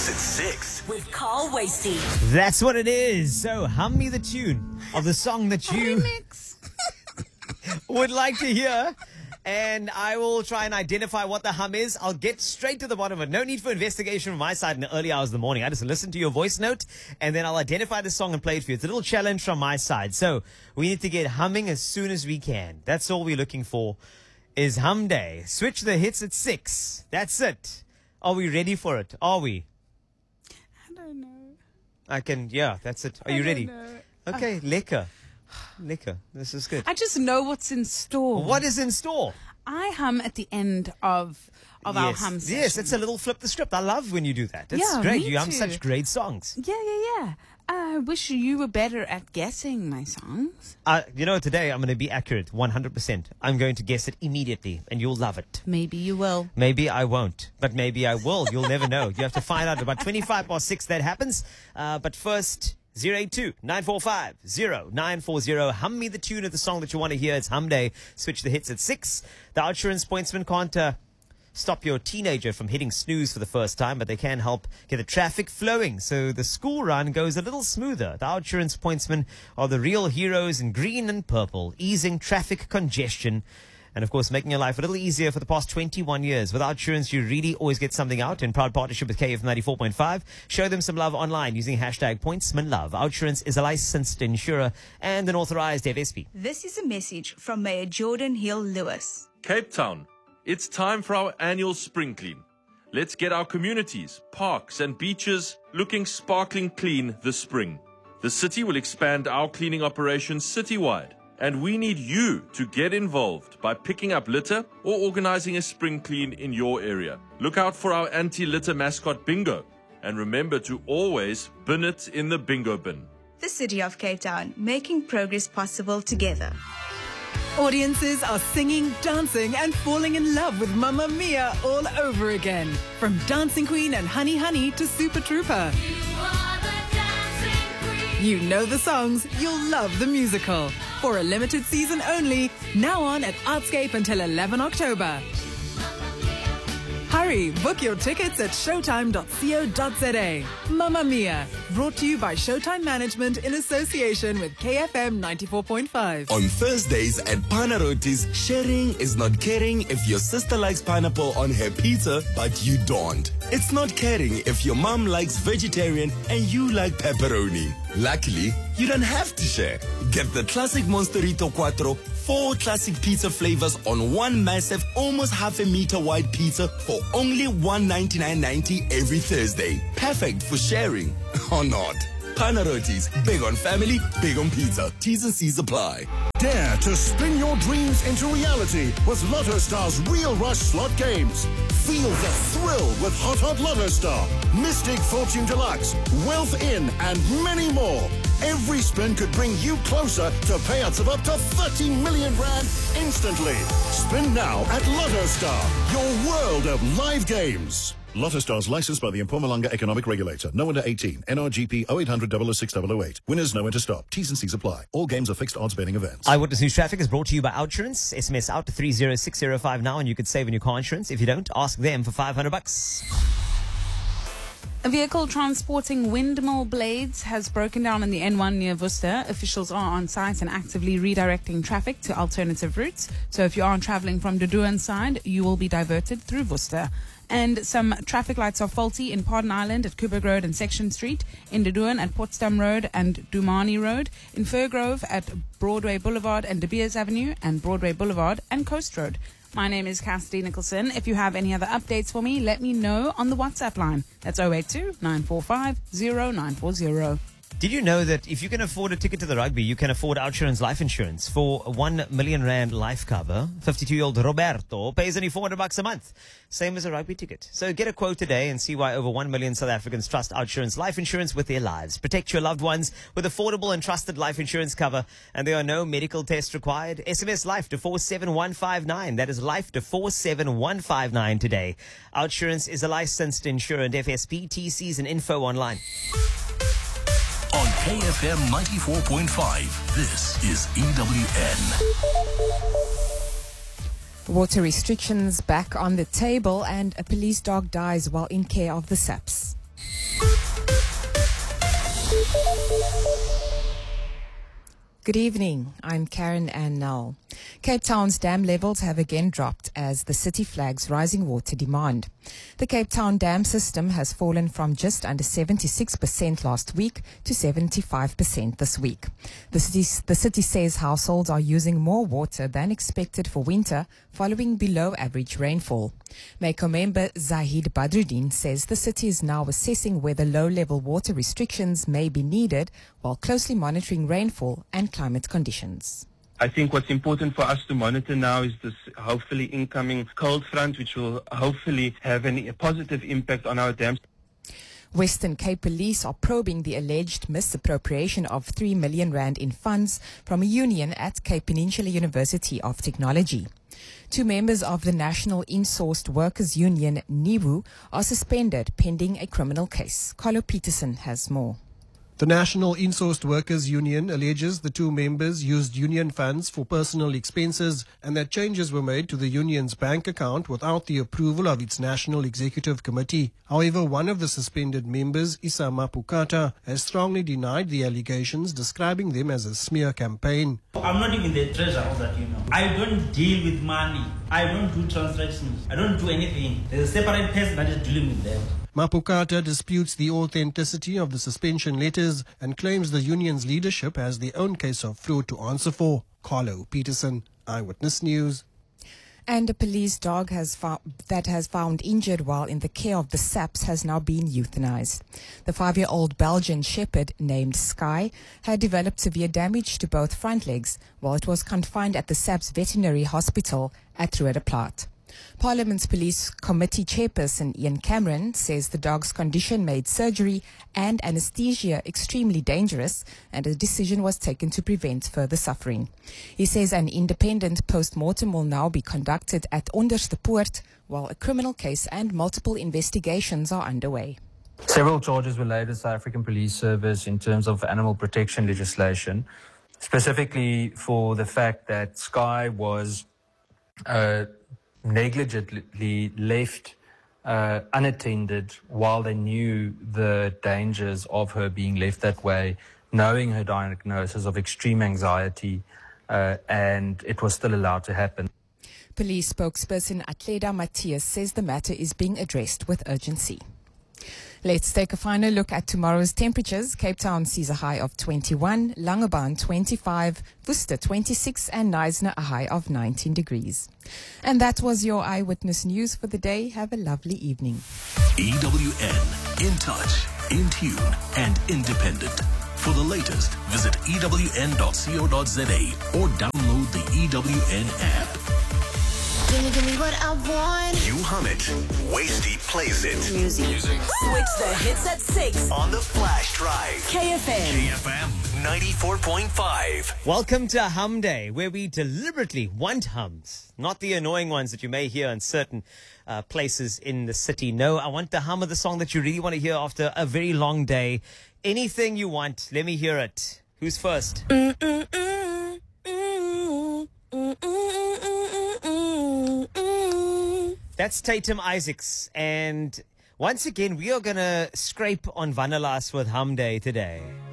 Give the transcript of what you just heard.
hits at 6 with Carl Wasey. That's what it is. So hum me the tune of the song that you would like to hear. And I will try and identify what the hum is. I'll get straight to the bottom of it. No need for investigation from my side in the early hours of the morning. I just listen to your voice note and then I'll identify the song and play it for you. It's a little challenge from my side. So we need to get humming as soon as we can. That's all we're looking for is hum day. Switch the hits at 6. That's it. Are we ready for it? Are we? I don't know. That's it. Are you ready? Okay, lekker. Lekker. This is good. I just know what's in store. What is in store? I hum at the end of our hum session. Yes, it's a little flip the script. I love when you do that. It's Yeah, great. me You hum too. such great songs. Yeah. I wish you were better at guessing my songs. Today I'm going to be accurate 100%. I'm going to guess it immediately and you'll love it. Maybe you will. Maybe I won't, but maybe I will. You'll never know. You have to find out about 25 past 6 that happens. But first, 082-945-0940. Hum me the tune of the song that you want to hear. It's Hum Day. Switch the hits at 6. The Outsurance Pointsman can't stop your teenager from hitting snooze for the first time, but they can help get the traffic flowing so the school run goes a little smoother. The Outsurance Pointsmen are the real heroes in green and purple, easing traffic congestion and, of course, making your life a little easier for the past 21 years. With Outsurance, you really always get something out. In proud partnership with KF 94.5, show them some love online using hashtag #PointsmanLove. Outsurance is a licensed insurer and an authorized FSP. This is a message from Mayor Jordan Hill Lewis. Cape Town, it's time for our annual spring clean. Let's get our communities, parks and beaches looking sparkling clean this spring. The city will expand our cleaning operations citywide, and we need you to get involved by picking up litter or organizing a spring clean in your area. Look out for our anti-litter mascot bingo, and remember to always bin it in the bingo bin. The City of Cape Town, making progress possible together. Audiences are singing, dancing, and falling in love with Mamma Mia all over again. From Dancing Queen and Honey Honey to Super Trooper. You know the songs, you'll love the musical. For a limited season only, now on at Artscape until 11 October. Hurry, book your tickets at showtime.co.za. Mamma Mia, brought to you by Showtime Management in association with KFM 94.5. On Thursdays at Panarotis, sharing is not caring if your sister likes pineapple on her pizza, but you don't. It's not caring if your mom likes vegetarian and you like pepperoni. Luckily, you don't have to share. Get the classic Monsterito Quattro, 4 classic pizza flavors on one massive, almost half a meter wide pizza for only $199.90 every Thursday. Perfect for sharing or not. Panarotis, big on family, big on pizza. T's and C's apply. Dare to spin your dreams into reality with Lotto Star's Real Rush slot games. Feel the thrill with Hot Lotto Star, Mystic Fortune Deluxe, Wealth In, and many more. Every spin could bring you closer to payouts of up to 30 million rand instantly. Spin now at Lotto Star, your world of live games. Lotto Stars licensed by the Mpumalanga Economic Regulator. No under 18. NRGP 0800 006 008. Winners know when to stop. T's and C's apply. All games are fixed odds betting events. Eyewitness News Traffic is brought to you by Outsurance. SMS out to 30605 now and you could save on your car insurance. If you don't, ask them for $500. A vehicle transporting windmill blades has broken down in the N1 near Worcester. Officials are on site and actively redirecting traffic to alternative routes. So if you are traveling from the Duan side, you will be diverted through Worcester. And some traffic lights are faulty in Pardon Island at Kuberg Road and Section Street, in Duan at Potsdam Road and Dumani Road, in Firgrove at Broadway Boulevard and De Beers Avenue and Broadway Boulevard and Coast Road. My name is Cassidy Nicholson. If you have any other updates for me, let me know on the WhatsApp line. That's 082-945-0940. Did you know that if you can afford a ticket to the rugby, you can afford Outsurance life insurance? For 1 million rand life cover, 52-year-old Roberto pays only $400 a month, same as a rugby ticket. So get a quote today and see why over 1 million South Africans trust Outsurance life insurance with their lives. Protect your loved ones with affordable and trusted life insurance cover, and there are no medical tests required. SMS life to 47159. That is life to 47159 today. Outsurance is a licensed insurer and FSP. TCs and info online. On KFM 94.5, this is EWN. Water restrictions back on the table, and a police dog dies while in care of the SAPS. Good evening. I'm Karen Ann Null. Cape Town's dam levels have again dropped as the city flags rising water demand. The Cape Town dam system has fallen from just under 76% last week to 75% this week. The city says households are using more water than expected for winter following below average rainfall. MECO member Zahid Badruddin says the city is now assessing whether low-level water restrictions may be needed while closely monitoring rainfall and climate conditions. I think what's important for us to monitor now is this hopefully incoming cold front, which will hopefully have a positive impact on our dams. Western Cape Police are probing the alleged misappropriation of 3 million rand in funds from a union at Cape Peninsula University of Technology. 2 members of the National Insourced Workers Union, NIWU, are suspended pending a criminal case. Carlo Peterson has more. The National Insourced Workers Union alleges the 2 members used union funds for personal expenses and that changes were made to the union's bank account without the approval of its National Executive Committee. However, one of the suspended members, Issa Mapukata, has strongly denied the allegations, describing them as a smear campaign. I'm not even the treasurer of that union. I don't deal with money. I don't do transactions. I don't do anything. There's a separate person that is dealing with that. Mapukata disputes the authenticity of the suspension letters and claims the union's leadership has their own case of fraud to answer for. Carlo Peterson, Eyewitness News. And a police dog that has found injured while in the care of the SAPS has now been euthanized. The 5-year-old Belgian shepherd named Sky had developed severe damage to both front legs while it was confined at the SAPS Veterinary Hospital at Roodeplaat. Parliament's Police Committee Chairperson Ian Cameron says the dog's condition made surgery and anesthesia extremely dangerous and a decision was taken to prevent further suffering. He says an independent post-mortem will now be conducted at Onderstepoort while a criminal case and multiple investigations are underway. Several charges were laid at South African Police Service in terms of animal protection legislation, specifically for the fact that Sky was negligently left unattended while they knew the dangers of her being left that way, knowing her diagnosis of extreme anxiety, and it was still allowed to happen. Police spokesperson Atleda Matthias says the matter is being addressed with urgency. Let's take a final look at tomorrow's temperatures. Cape Town sees a high of 21, Langebaan 25, Worcester 26 and Knysna a high of 19 degrees. And that was your Eyewitness News for the day. Have a lovely evening. EWN, in touch, in tune and independent. For the latest, visit ewn.co.za or download the EWN app. Give me what I want. You hum it. Wasty plays it. Music. Switch the hits at 6 on the Flash Drive. KFM 94.5. Welcome to Hum Day, where we deliberately want hums, not the annoying ones that you may hear in certain places in the city. No, I want the hum of the song that you really want to hear after a very long day. Anything you want, let me hear it. Who's first? That's Tatum Isaacs, and once again we are going to scrape on Vanalas with Hum Day today.